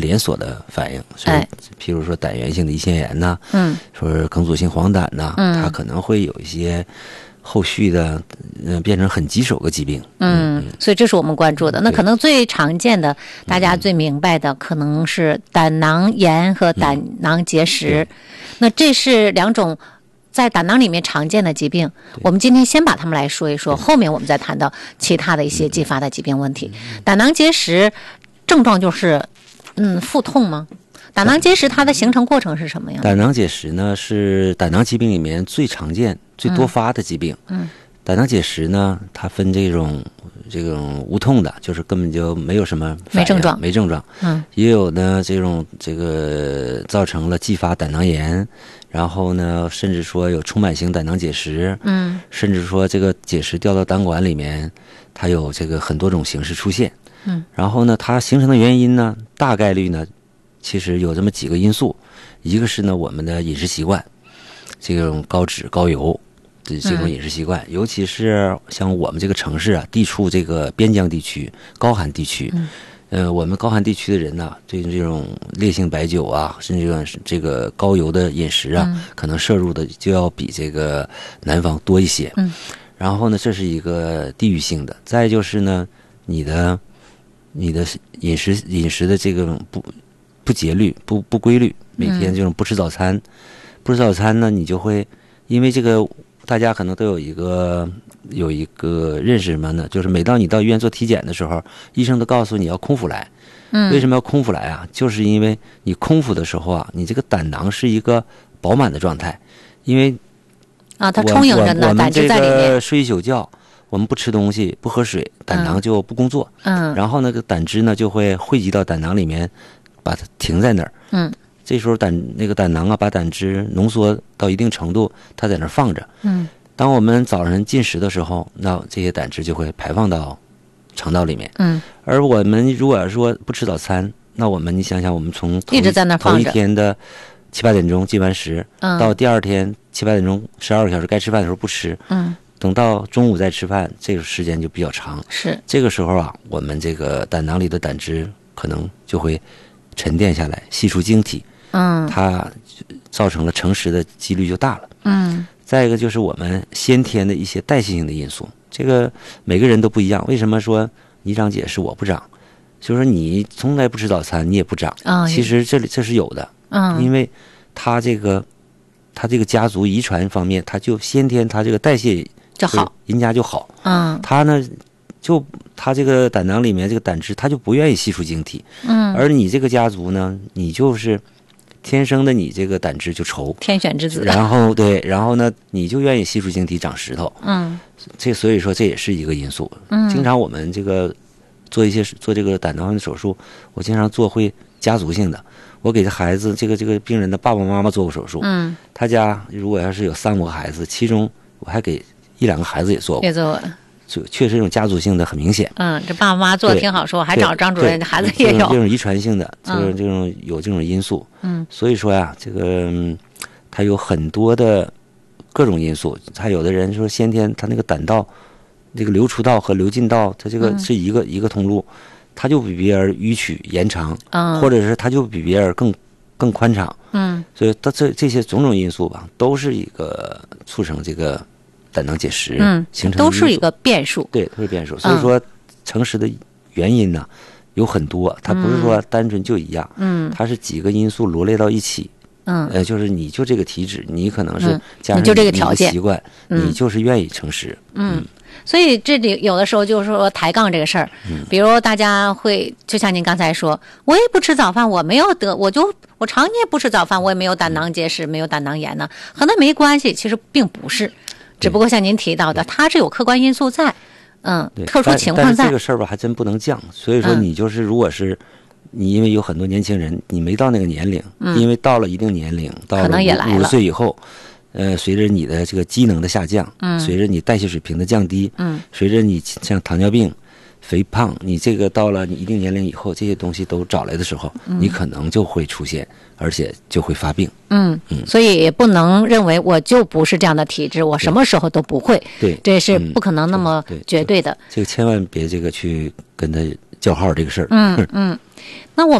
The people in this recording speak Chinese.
连锁的反应，所以譬如说胆源性的胰腺炎呐，说是梗阻性黄疸呐，它可能会有一些后续的变成很棘手的疾病。 所以这是我们关注的。那可能最常见的，大家最明白的可能是胆囊炎和胆囊结石。那这是两种在胆囊里面常见的疾病，我们今天先把它们来说一说，后面我们再谈到其他的一些继发的疾病问题。胆囊结石症状就是腹痛吗？胆囊结石它的形成过程是什么样的？ 胆囊结石呢是胆囊疾病里面最常见、最多发的疾病。胆囊结石呢，它分这种无痛的，就是根本就没有什么反应没症状。也有呢这个造成了继发胆囊炎，然后呢甚至说有充满型胆囊结石。甚至说这个结石掉到胆管里面，它有这个很多种形式出现。然后呢它形成的原因呢，大概率呢其实有这么几个因素。一个是呢我们的饮食习惯，这种高脂高油这种饮食习惯，尤其是像我们这个城市啊，地处这个边疆地区、高寒地区，我们高寒地区的人呢，对这种烈性白酒啊，甚至这个高油的饮食啊，可能摄入的就要比这个南方多一些。然后呢，这是一个地域性的。再就是呢，你的饮食的这个不节律、不规律，每天这种不吃早餐呢，你就会因为这个。大家可能都有一个认识什么呢？就是每当你到医院做体检的时候，医生都告诉你要空腹来。为什么要空腹来啊？就是因为你空腹的时候啊，你这个胆囊是一个饱满的状态，因为它充盈着呢，胆汁在里面。我们这个睡一宿觉，我们不吃东西，不喝水，胆囊就不工作。然后那个胆汁呢就会汇集到胆囊里面，把它停在那儿。这时候胆囊啊，把胆汁浓缩到一定程度，它在那儿放着。当我们早上进食的时候，那这些胆汁就会排放到肠道里面。而我们如果说不吃早餐，那你想想，我们从一直在那放着， 头一天的7、8点钟进完食，到第二天7、8点钟12个小时该吃饭的时候不吃，等到中午再吃饭，这个时间就比较长。 是这个时候啊，我们这个胆囊里的胆汁可能就会沉淀下来，析出晶体。它造成了成食的几率就大了。再一个就是我们先天的一些代谢性的因素，这个每个人都不一样。为什么说你长结石我不长？就是说你从来不吃早餐你也不长。其实这是有的。因为他这个家族遗传方面，他就先天他这个代谢就好， 人家就好。他呢他这个胆囊里面这个胆汁他就不愿意吸出晶体。而你这个家族呢，你就是天生的你这个胆汁就稠， 天选之子。 然后呢，你就愿意吸出晶体长石头。所以说这也是一个因素。经常我们这个做这个胆囊的手术，我经常做会家族性的。我给这孩子这个病人的爸爸妈妈做过手术。他家如果要是有3、5个孩子，其中我还给1、2个孩子也做过。就确实这种家族性的很明显。 这爸爸妈妈做的挺好，说还找张主任，孩子也有这种遗传性的，就是有这种因素。所以说呀，这个它有很多的各种因素。他有的人说先天他那个胆道，这个流出道和流进道，它这个是一个通路，它就比别人迂曲延长，或者是它就比别人更宽敞。所以它这些种种因素吧，都是一个促成这个胆囊结石形成， 都是一个变数。 对，都是变数。所以说成石的原因呢有很多，它不是说单纯就一样。它是几个因素罗列到一起。就是你就这个体质，你可能是加上你就这个条件习惯，你就是愿意成石。 所以这里有的时候就是说抬杠这个事儿，比如大家会就像您刚才说，我也不吃早饭，我没有得，我常年不吃早饭，我也没有胆囊结石，没有胆囊炎呢，和那没关系。其实并不是，只不过像您提到的，它是有客观因素在，特殊情况在。 但是这个事儿吧，还真不能犟。所以说，你就是如果是你，因为有很多年轻人，你没到那个年龄，因为到了一定年龄，到了50岁以后。随着你的这个机能的下降，随着你代谢水平的降低，随着你像糖尿病、肥胖，你这个到了你一定年龄以后，这些东西都找来的时候，你可能就会出现，而且就会发病。 所以也不能认为我就不是这样的体质，我什么时候都不会。 对， 这是不可能那么绝对的。 这个千万别这个去跟他叫号这个事儿。 那我